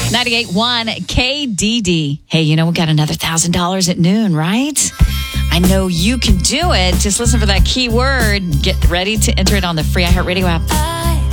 98.1 KDD. Hey, we got another $1,000 at noon, right? I know you can do it. Just listen for that key word. Get ready to enter it on the free iHeartRadio app.